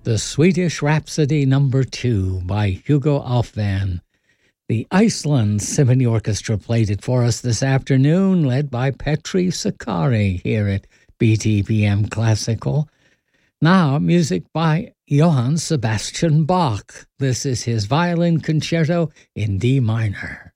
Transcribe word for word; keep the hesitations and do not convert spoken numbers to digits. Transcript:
The Swedish Rhapsody Number Two by Hugo Aufvan. The Iceland Symphony Orchestra played it for us this afternoon, led by Petri Sakari here at B T P M Classical. Now, music by Johann Sebastian Bach. This is his violin concerto in D minor.